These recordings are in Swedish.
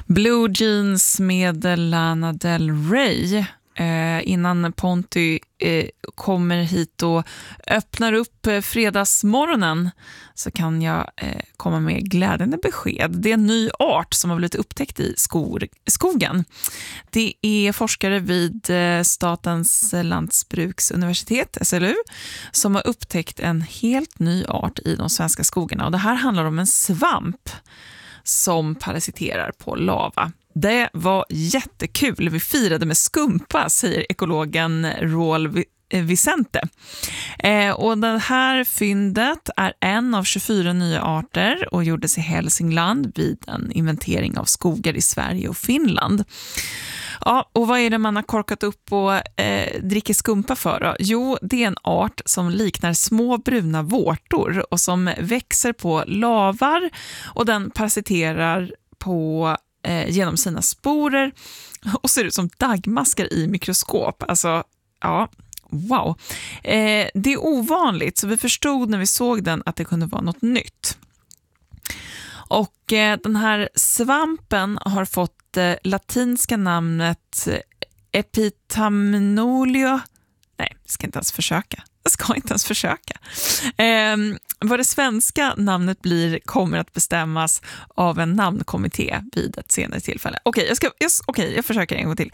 Blue Jeans med Lana Del Rey. Innan Ponty kommer hit och öppnar upp fredagsmorgonen så kan jag komma med glädjande besked. Det är en ny art som har blivit upptäckt i skogen. Det är forskare vid Statens lantbruksuniversitet, SLU, som har upptäckt en helt ny art i de svenska skogarna. Och det här handlar om en svamp som parasiterar på lava. Det var jättekul. Vi firade med skumpa, säger ekologen Roel Vicente. Och det här fyndet är en av 24 nya arter och gjordes i Hälsingland vid en inventering av skogar i Sverige och Finland. Ja, och vad är det man har korkat upp och dricker skumpa för då? Jo, det är en art som liknar små bruna vårtor och som växer på lavar och den parasiterar på genom sina sporer och ser ut som dagmaskar i mikroskop. Alltså, ja, wow. Det är ovanligt, så vi förstod när vi såg den att det kunde vara något nytt. Och den här svampen har fått latinska namnet Epitamnolio. Nej, jag ska inte ens försöka. Vad det svenska namnet blir kommer att bestämmas av en namnkommitté vid ett senare tillfälle. Okej, jag försöker en gång till.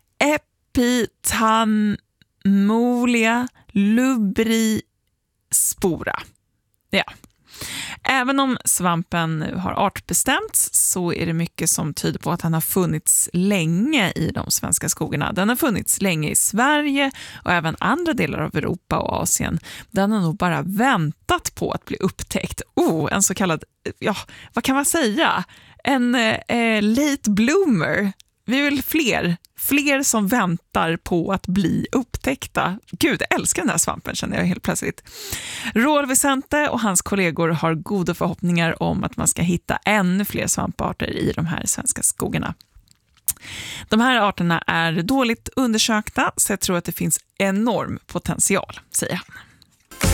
Epitamnolia lubrispora. Ja. Även om svampen nu har artbestämts så är det mycket som tyder på att han har funnits länge i de svenska skogarna. Den har funnits länge i Sverige och även andra delar av Europa och Asien. Den har nog bara väntat på att bli upptäckt. En så kallad, ja, vad kan man säga? En late bloomer. Vi vill fler som väntar på att bli upptäckta. Gud, jag älskar den här svampen, känner jag helt plötsligt. Roel Vicente och hans kollegor har goda förhoppningar om att man ska hitta ännu fler svamparter i de här svenska skogarna. De här arterna är dåligt undersökta, så jag tror att det finns enorm potential, säger han.